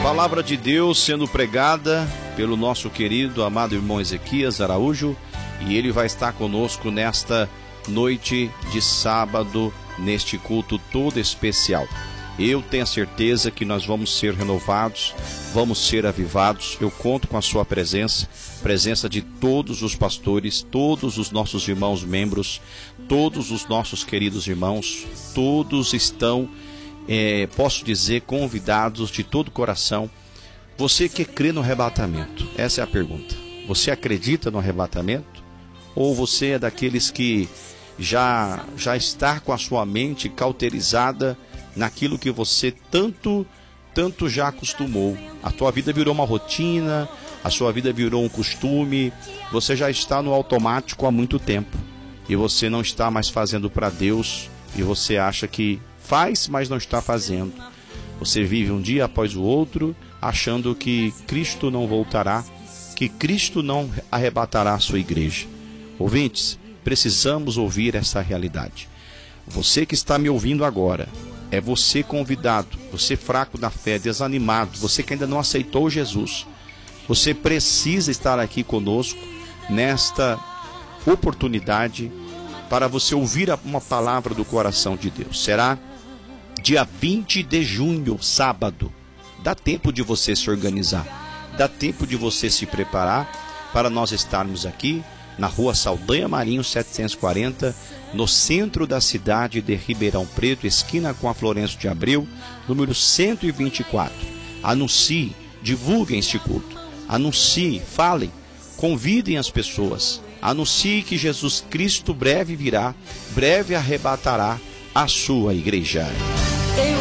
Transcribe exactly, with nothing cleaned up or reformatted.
Palavra de Deus sendo pregada pelo nosso querido, amado irmão Ezequias Araújo, e ele vai estar conosco nesta noite de sábado, neste culto todo especial. Eu tenho a certeza que nós vamos ser renovados, vamos ser avivados. Eu conto com a sua presença, presença de todos os pastores, todos os nossos irmãos membros, todos os nossos queridos irmãos, todos estão, é, posso dizer, convidados de todo o coração. Você que crê no arrebatamento, essa é a pergunta. Você acredita no arrebatamento? Ou você é daqueles que já, já está com a sua mente cauterizada naquilo que você tanto, tanto já acostumou? A tua vida virou uma rotina, a sua vida virou um costume, você já está no automático há muito tempo e você não está mais fazendo para Deus, e você acha que faz, mas não está fazendo. Você vive um dia após o outro achando que Cristo não voltará, que Cristo não arrebatará a sua igreja. Ouvintes, precisamos ouvir essa realidade. Você que está me ouvindo agora, é você convidado, você fraco da fé, desanimado, você que ainda não aceitou Jesus. Você precisa estar aqui conosco nesta oportunidade para você ouvir uma palavra do coração de Deus. Será dia vinte de junho, sábado. Dá tempo de você se organizar, dá tempo de você se preparar para nós estarmos aqui na rua Saldanha Marinho setecentos e quarenta, no centro da cidade de Ribeirão Preto, esquina com a Florencio de Abreu, número cento e vinte e quatro. Anuncie, divulguem este culto, anuncie, falem, convidem as pessoas, anuncie que Jesus Cristo breve virá, breve arrebatará a sua igreja.